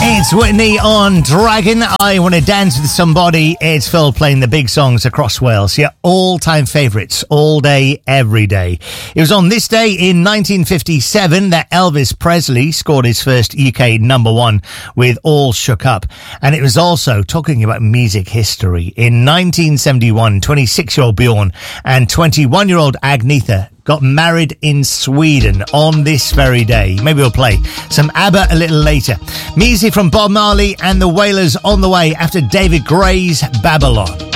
It's Whitney on Dragon. I Want to Dance with Somebody. It's Phil playing the big songs across Wales. Yeah, all-time favourites, all day, every day. It was on this day in 1957 that Elvis Presley scored his first UK number one with All Shook Up. And it was also, talking about music history, in 1971, 26-year-old Bjorn and 21-year-old Agnetha got married in Sweden on this very day. Maybe we'll play some ABBA a little later. Music from Bob Marley and the Wailers on the way after David Gray's Babylon.